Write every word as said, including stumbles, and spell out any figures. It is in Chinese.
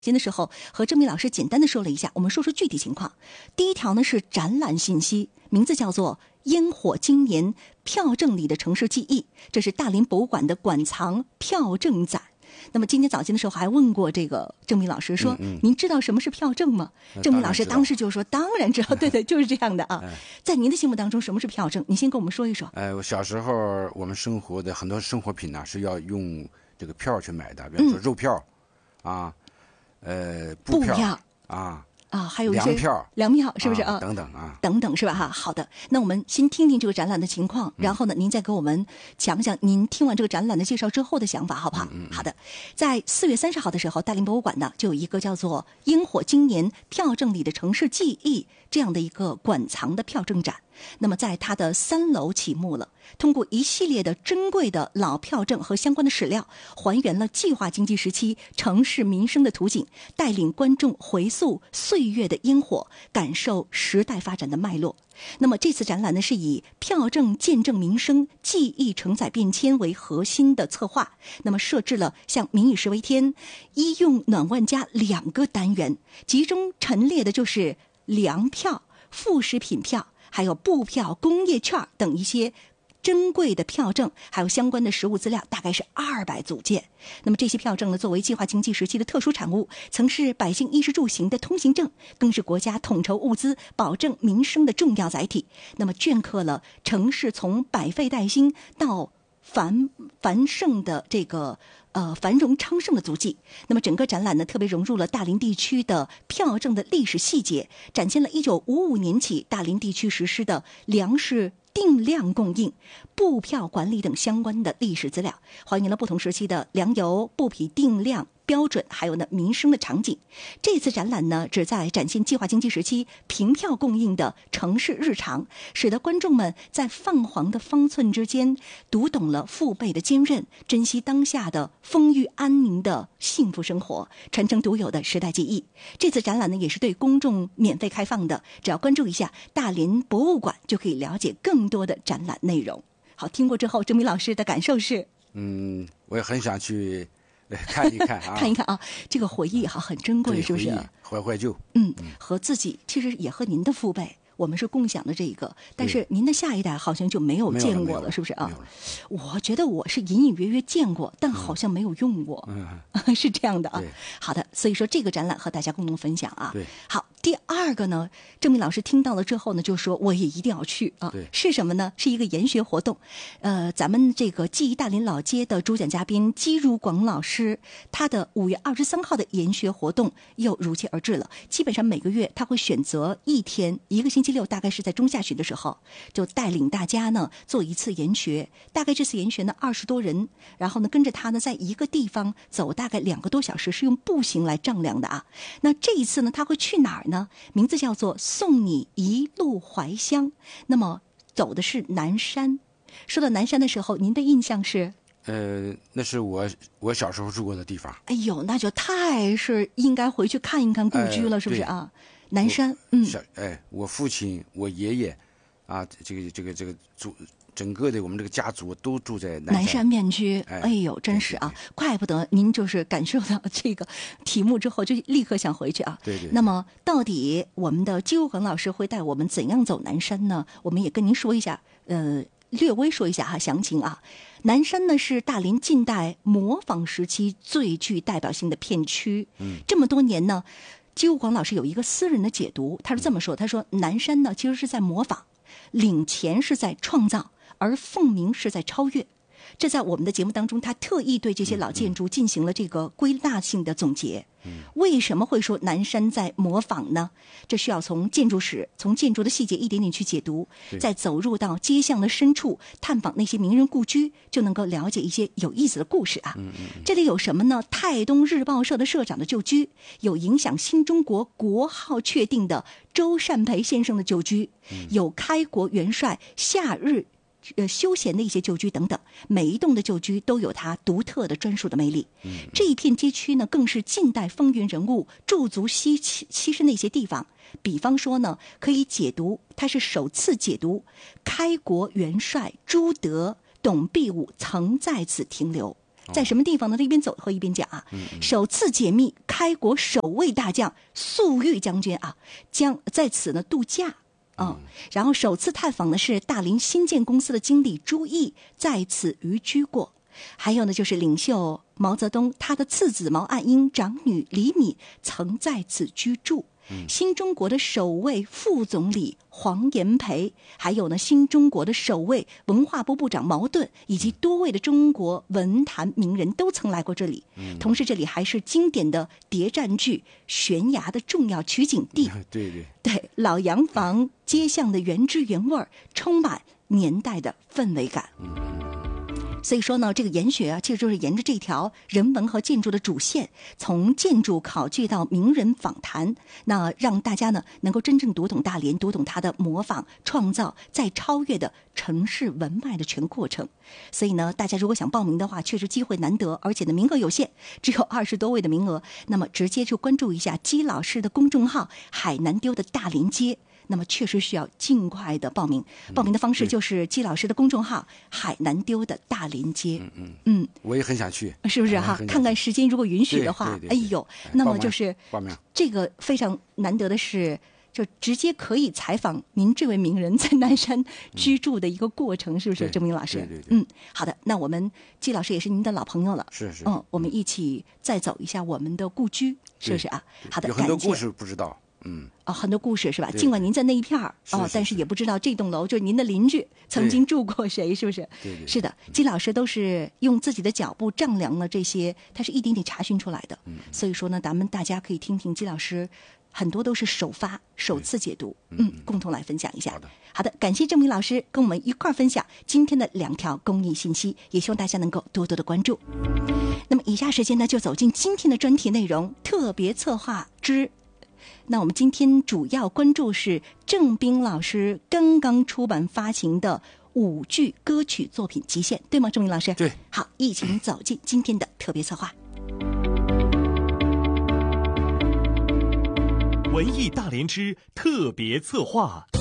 的时候和郑明老师简单的说了一下，我们说说具体情况。第一条呢是展览信息，名字叫做烟火今年票证里的城市记忆，这是大林博物馆的馆藏票证展。那么今天早间的时候还问过这个郑明老师说、嗯嗯、您知道什么是票证吗？郑明老师当时就说当然知道，对对，就是这样的啊。在您的心目当中什么是票证？您先跟我们说一说。 哎，我小时候我们生活的很多生活品呢是要用这个票去买的，比如说肉票、嗯、啊呃，布票, 布票啊啊，还有一些粮票， 粮票是不是啊？ 等等啊， 等等是吧？哈，好的。那我们先听听这个展览的情况，然后呢，您再给我们讲讲您听完这个展览的介绍之后的想法，好不好？ 嗯嗯、 好的。在四月三十号的时候，大林博物馆呢就有一个叫做“烟火今年票证里的城市记忆”这样的一个馆藏的票证展。那么在它的三楼启幕了，通过一系列的珍贵的老票证和相关的史料，还原了计划经济时期城市民生的图景，带领观众回溯岁月的烟火，感受时代发展的脉络。那么这次展览呢，是以票证见证民生，记忆承载变迁为核心的策划。那么设置了像民以食为天、医用暖万家两个单元，集中陈列的就是粮票、副食品票，还有布票、工业券等一些珍贵的票证，还有相关的实物资料，大概是二百组件。那么这些票证呢，作为计划经济时期的特殊产物，曾是百姓衣食住行的通行证，更是国家统筹物资、保证民生的重要载体。那么镌刻了城市从百废待兴到繁繁盛的这个呃繁荣昌盛的足迹。那么整个展览呢，特别融入了大林地区的票证的历史细节，展现了一九五五年起大林地区实施的粮食定量供应、布票管理等相关的历史资料，还原了不同时期的粮油、布匹定量标准，还有呢民生的场景。这次展览呢，旨在展现计划经济时期凭票供应的城市日常，使得观众们在泛黄的方寸之间读懂了父辈的坚韧，珍惜当下的丰裕安宁的幸福生活，传承独有的时代记忆。这次展览呢，也是对公众免费开放的，只要关注一下大林博物馆，就可以了解更多的展览内容。好，听过之后，郑明老师的感受是？ 嗯，我也很想去看一看啊， 看一看啊，这个回忆哈很珍贵，是不是？ 怀怀旧。 嗯，和自己其实也和您的父辈，我们是共享的这一个，但是您的下一代好像就没有见过了， 了是不是啊？我觉得我是隐隐约约见过，但好像没有用过，嗯、是这样的啊。好的，所以说这个展览和大家共同分享啊。 对， 好，第二个呢，郑明老师听到了之后呢，就说我也一定要去啊。 对， 是什么呢？是一个研学活动。呃，咱们这个记忆大林老街的主讲嘉宾姬如广老师，他的五月二十三号的研学活动又如期而至了。基本上每个月他会选择一天，一个星期六，大概是在中下旬的时候，就带领大家呢做一次研学。大概这次研学呢二十多人，然后呢跟着他呢在一个地方走大概两个多小时，是用步行来丈量的啊。那这一次呢，他会去哪儿呢？名字叫做送你一路怀乡。那么走的是南山。说到南山的时候，您的印象是？ 呃，那是我我小时候住过的地方。 哎呦，那就太是应该回去看一看故居了，呃、是不是啊？南山，嗯， 哎，我父亲、我爷爷，啊，这个这个这个住整个的我们这个家族都住在南山南山面区。哎, 哎呦，真是啊，对对对，怪不得您就是感受到这个题目之后就立刻想回去啊。 对 对, 对。 那么，到底我们的姬如恒老师会带我们怎样走南山呢？我们也跟您说一下，呃。略微说一下哈详情啊。南山呢是大林近代磨坊时期最具代表性的片区。嗯，这么多年呢，姬如广老师有一个私人的解读，他是这么说：他说南山呢其实是在模仿，领前是在创造，而凤鸣是在超越。这在我们的节目当中，他特意对这些老建筑进行了这个归纳性的总结。为什么会说南山在模仿呢？这需要从建筑史、从建筑的细节一点点去解读，再走入到街巷的深处，探访那些名人故居，就能够了解一些有意思的故事啊。这里有什么呢？泰东日报社的社长的旧居，有影响新中国国号确定的周善培先生的旧居，有开国元帅夏日呃，休闲的一些旧居等等，每一栋的旧居都有它独特的专属的魅力。嗯、这一片街区呢，更是近代风云人物驻足栖栖身的一些地方。比方说呢，可以解读，它是首次解读开国元帅朱德、董必武曾在此停留。 在什么地方呢？这一边走和一边讲啊。首次解密开国首位大将粟裕将军啊，将在此呢度假。嗯，然后首次探访的是大林新建公司的经理朱毅，在此寓居过。还有呢，就是领袖毛泽东，他的次子毛岸英、长女李米曾在此居住。新中国的首位副总理黄炎培，还有呢新中国的首位文化部部长毛盾，以及多位的中国文坛名人都曾来过这里。同时，这里还是经典的谍战剧《悬崖》的重要取景地。 对对对，老洋房街巷的原汁原味，充满年代的氛围感。所以说呢，这个研学啊，其实就是沿着这条人文和建筑的主线，从建筑考据到名人访谈，那让大家呢能够真正读懂大连，读懂它的模仿、创造、再超越的城市文脉的全过程。所以呢，大家如果想报名的话，确实机会难得，而且呢名额有限，只有二十多位的名额。那么直接就关注一下姬老师的公众号“海南丢的大连街”。那么确实需要尽快的报名，报名的方式就是姬老师的公众号“海南丢的大连街”。嗯嗯嗯， 我也很想去， 是不是哈？看看时间，如果允许的话，哎呦，那么就是报名。这个非常难得的是，就直接可以采访您这位名人在南山居住的一个过程，是不是，郑明老师？ 对对对。 嗯，好的，那我们姬老师也是您的老朋友了， 是是。 嗯，我们一起再走一下我们的故居，是不是啊？好的， 有很多故事不知道。嗯， 哦，很多故事是吧？尽管您在那一片儿哦，但是也不知道这栋楼就是您的邻居曾经住过谁，是不是？ 对对， 是的，姬老师都是用自己的脚步丈量了这些，他是一点点查询出来的。嗯，所以说呢，咱们大家可以听听姬老师，很多都是首发、首次解读，嗯，共同来分享一下。 好的， 好的，感谢郑明老师跟我们一块儿分享今天的两条公益信息，也希望大家能够多多的关注。那么以下时间呢，就走进今天的专题内容，特别策划之。那我们今天主要关注是郑斌老师刚刚出版发行的舞剧歌曲作品集线，对吗？郑斌老师， 对， 好，一起走进今天的特别策划。 文艺大连之特别策划。